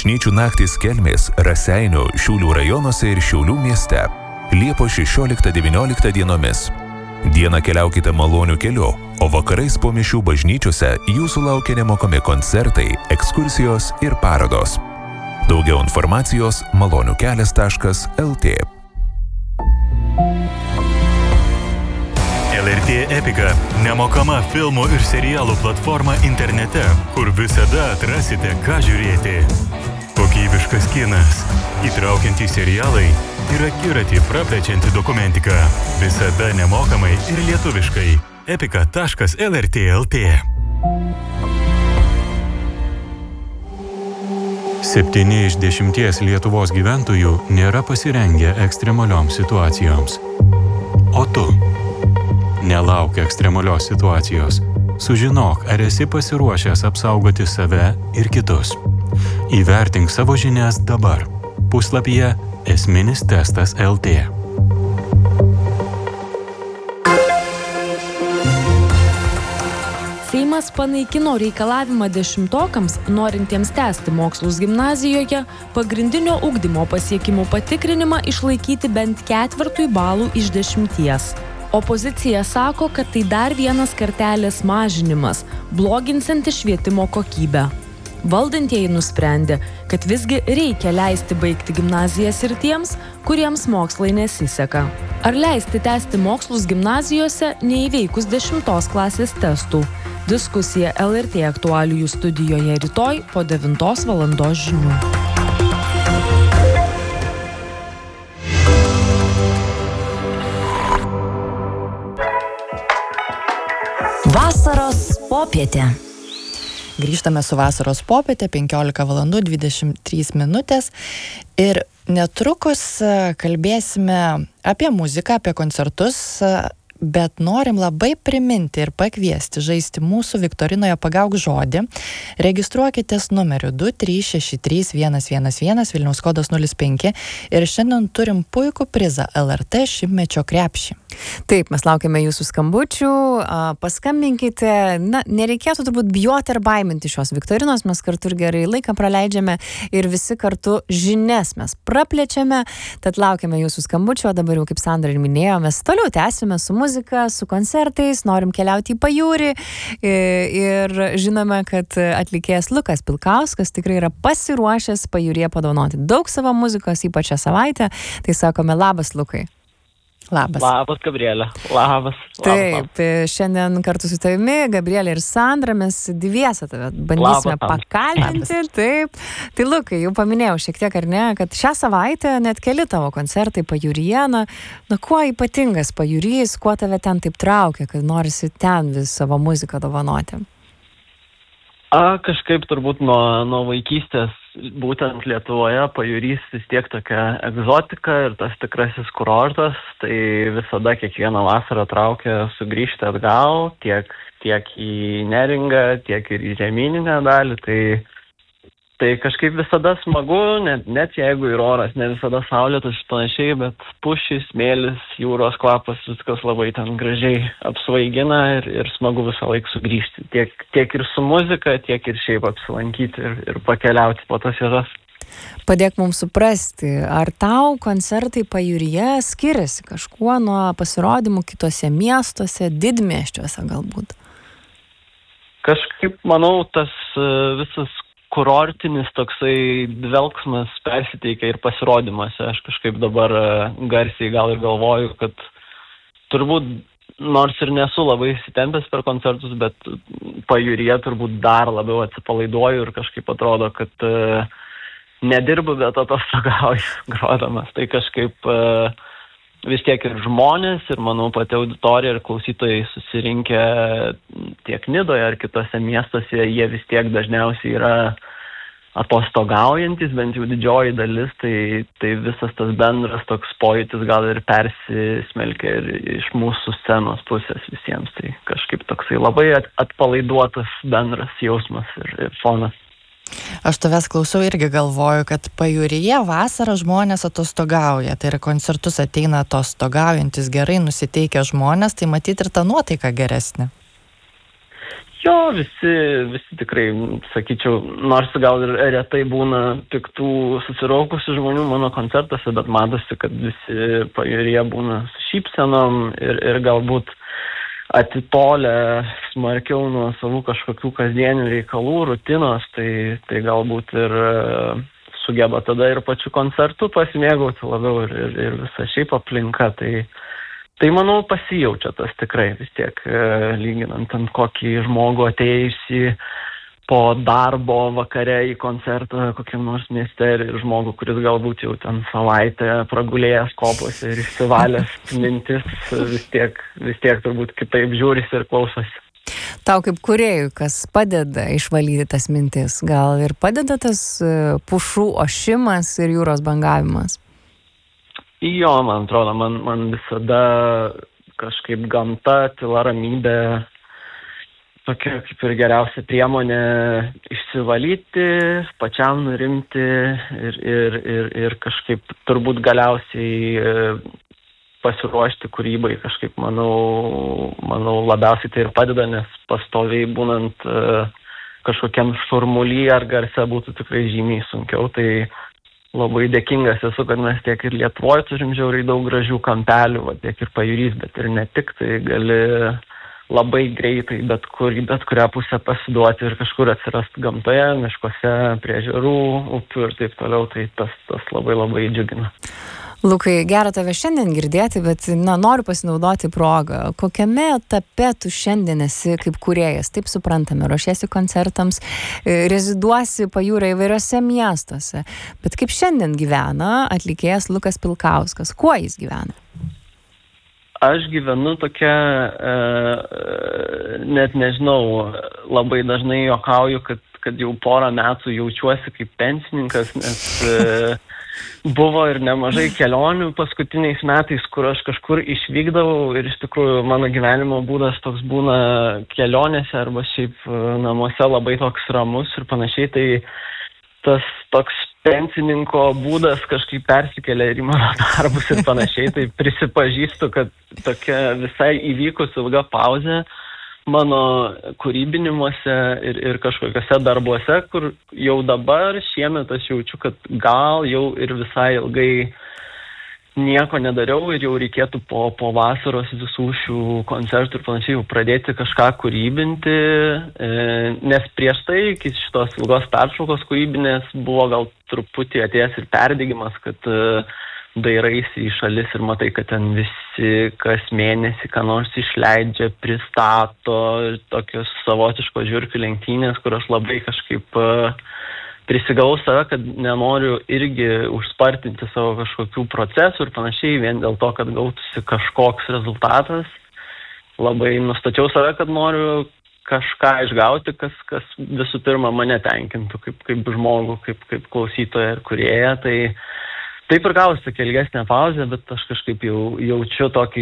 Bažnyčių naktys Kelmės, Raseinių, Šiaulių rajonuose ir Šiaulių mieste. Liepos 16-19 dienomis. Dieną keliaukite maloniu keliu, o vakarais po mišių bažnyčiose jūsų laukia nemokami koncertai, ekskursijos ir parodos. Daugiau informacijos maloniukelias.lt. LRT Epika – nemokama filmų ir serialų platforma internete, kur visada atrasite, ką žiūrėti. Kokybiškas kinas, įtraukiantys serialai ir akiratį praplečianti dokumentika. Visada nemokamai ir lietuviškai. epika.lrt.lt 7 iš 10 Lietuvos gyventojų nėra pasirengę ekstremalioms situacijoms. O tu? Nelauk ekstremalios situacijos. Sužinok, ar esi pasiruošęs apsaugoti save ir kitus. Įvertink savo žinias dabar. Puslapyje Esminis testas LT. Seimas panaikino reikalavimą 10-okams, norintiems tęsti mokslus gimnazijoje, pagrindinio ugdymo pasiekimų patikrinimą išlaikyti bent 4 balų iš 10. Opozicija sako, kad tai dar vienas kartelės mažinimas, bloginsiantis švietimo kokybę. Valdantieji nusprendė, kad visgi reikia leisti baigti gimnazijas ir tiems, kuriems mokslai nesiseka. Ar leisti tęsti mokslus gimnazijose neįveikus 10 klasės testų? Diskusija LRT aktualijų studijoje rytoj po 9 valandos žinių. Vasaros popietė. Grįžtame su vasaros popietė, 15 valandų 23 minutės ir netrukus kalbėsime apie muziką, apie koncertus, bet norim labai priminti ir pakviesti žaisti mūsų viktorinoje Pagauk žodį. Registruokitės numeriu 2363111 Vilniaus kodas 05 ir šiandien turim puikų prizą LRT šimtmečio krepšį. Taip, mes laukiame jūsų skambučių, paskambinkite, nereikėtų turbūt bijoti ar baiminti šios viktorinos, mes kartu ir gerai laiką praleidžiame ir visi kartu žinias mes praplečiame, tad laukiame jūsų skambučių, o dabar jau kaip Sandra ir minėjo, mes toliau tęsime su muzika, su koncertais, norim keliauti į pajūrį ir žinome, kad atlikėjas Lukas Pilkauskas tikrai yra pasiruošęs pajūryje padovanoti daug savo muzikos, ypač šią savaitę, tai sakome labas Lukai. Labas. Labas, Gabrielė. Labas. Taip, šiandien kartu su tavimi, Gabrielė ir Sandra, mes dviese tave bandysime pakalbinti. Taip. Tai Lukai, jau paminėjau šiek tiek ar ne, kad šią savaitę net keli tavo koncertai pajūryje. Na, kuo ypatingas pajūrys, kuo tave ten taip traukia, kad norisi ten vis savo muziką dovanoti? Kažkaip turbūt nuo vaikystės būtent Lietuvoje pajūrys vis tiek tokia egzotika ir tas tikrasis kurortas, tai visada kiekvieną vasarą traukia sugrįžti atgal, tiek į Neringą, tiek ir į žemyninę dalį, tai kažkaip visada smagu, net jeigu ir oras ne visada saulėtas ir panašiai, bet pušys, smėlis, jūros kvapas, viskas labai ten gražiai apsvaigina ir smagu visą laiką sugrįžti. Tiek ir su muzika, tiek ir šiaip apsilankyti ir pakeliauti po tas vietas. Padėk mums suprasti, ar tau koncertai pajūryje skiriasi kažkuo nuo pasirodymų kitose miestuose, didmiesčiuose galbūt? Kažkaip, manau, tas visas kurortinis toksai dvelksmas persiteikia ir pasirodymuose. Aš kažkaip dabar garsiai gal ir galvoju, kad turbūt, nors ir nesu labai įsitempęs per koncertus, bet pajūryje turbūt dar labiau atsipalaiduoju ir kažkaip atrodo, kad nedirbu, bet atostogauju grodamas. Tai kažkaip vis tiek ir žmonės, ir manau pati auditorija ir klausytojai susirinkę tiek Nidoje ar kitose miestuose, jie vis tiek dažniausiai yra atostogaujantis, bent jau didžioji dalis, tai visas tas bendras toks pojūtis gal ir persismelkia ir iš mūsų scenos pusės visiems. Tai kažkaip toksai labai atpalaiduotas bendras jausmas ir fonas. Aš tavęs klausau irgi galvoju, kad pajūryje vasarą žmonės atostogauja, tai yra koncertus ateina atostogaujantis, gerai nusiteikę žmonės, tai matyti ir ta nuotaika geresnė. Jo, visi tikrai, sakyčiau, nors gal ir retai būna piktų susiraukusių žmonių mano koncertuose, bet matosi, kad visi pajūryje būna su šypsenom ir galbūt atitolę smarkiau nuo savų kažkokių kasdienių reikalų, rutinos, tai galbūt ir sugeba tada ir pačiu koncertu pasimėgauti labiau ir visa šiaip aplinka. Tai manau pasijaučia tas tikrai vis tiek, lyginant ant kokį žmogų atėjusį po darbo vakare į koncertą kokiam nors mieste ir žmogų, kuris galbūt jau ten savaitę pragulėjęs kopose ir išsivalęs mintis, vis tiek turbūt kitaip žiūrisi ir klausosi. Tau kaip kūrėjui, kas padeda išvalyti tas mintis? Gal ir padeda tas pušų ošimas ir jūros bangavimas? Jo, man atrodo, man visada kažkaip gamta, tyla, ramybė tokia kaip ir geriausia priemonė išsivalyti, pačiam nurimti ir kažkaip turbūt galiausiai pasiruošti kūrybai kažkaip, manau labiausiai tai ir padeda, nes pastoviai būnant kažkokiam šurmuly ar garse būtų tikrai žymiai sunkiau, tai labai dėkingas esu, kad mes tiek ir Lietuvoje turim žiauriai daug gražių kampelių, tiek ir pajūrys, bet ir ne tik, tai gali labai greitai bet kurią pusę pasiduoti ir kažkur atsirasti gamtoje, miškuose, prie ežerų, upių ir taip toliau, tai tas labai džiugina. Lukai, gera tave šiandien girdėti, bet noriu pasinaudoti progą. Kokiame etape tu šiandien esi kaip kūrėjas? Taip suprantame, ruošiesi koncertams, reziduosi pajūrio įvairiose miestuose. Bet kaip šiandien gyvena atlikėjas Lukas Pilkauskas? Kuo jis gyvena? Aš gyvenu tokia, net nežinau, labai dažnai juokauju, kad jau porą metų jaučiuosi kaip pensininkas, nes buvo ir nemažai kelionių paskutiniais metais, kur aš kažkur išvykdavau ir iš tikrųjų mano gyvenimo būdas toks būna kelionėse arba šiaip namuose labai toks ramus ir panašiai, tai tas toks pensininko būdas kažkaip persikelia ir į mano darbus ir panašiai, tai prisipažįstu, kad tokia visai įvykus ilga pauzė mano kūrybinimuose ir kažkokiuose darbuose, kur jau dabar šiemet aš jaučiu, kad gal jau ir visai ilgai nieko nedariau ir jau reikėtų po vasaros visų šių koncertų ir panašiai jau pradėti kažką kūrybinti, nes prieš tai iki šitos ilgos pertraukos kūrybinės buvo gal truputį atėjęs ir perdegimas, kad dairaisi į šalis ir matai, kad ten visi kas mėnesį ką nors išleidžia, pristato, tokios savotiškos žiurkių lenktynės, kur aš labai kažkaip prisigavau save, kad nenoriu irgi užspartinti savo kažkokių procesų ir panašiai, vien dėl to, kad gautųsi kažkoks rezultatas. Labai nustačiau save, kad noriu kažką išgauti, kas visų pirma mane tenkintų, kaip žmogų, kaip klausytoją ir kūrėją, tai taip ir gausi tokia ilgesnė pauzė, bet aš kažkaip jau jaučiu tokį